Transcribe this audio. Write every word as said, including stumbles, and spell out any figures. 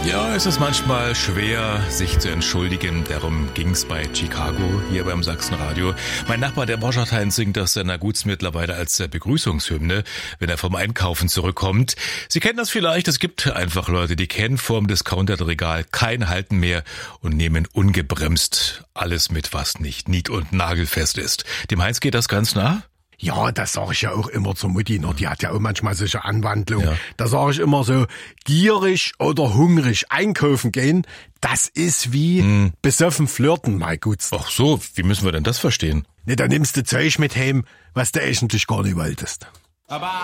Ja, es ist manchmal schwer, sich zu entschuldigen. Darum ging's bei Chicago hier beim Sachsenradio. Mein Nachbar, der Borchardt Heinz, singt das seiner Guts mittlerweile als Begrüßungshymne, wenn er vom Einkaufen zurückkommt. Sie kennen das vielleicht, es gibt einfach Leute, die kennen vorm Discounter-Regal kein Halten mehr und nehmen ungebremst alles mit, was nicht nied- und nagelfest ist. Dem Heinz geht das ganz nah? Ja, das sage ich ja auch immer zur Mutti, ne? Die hat ja auch manchmal solche Anwandlungen. Ja. Da sage ich immer so, gierig oder hungrig einkaufen gehen, das ist wie hm. besoffen flirten, mein Guts. Ach so, wie müssen wir denn das verstehen? Ne, da nimmst du Zeug mit heim, was du eigentlich gar nicht wolltest. Aber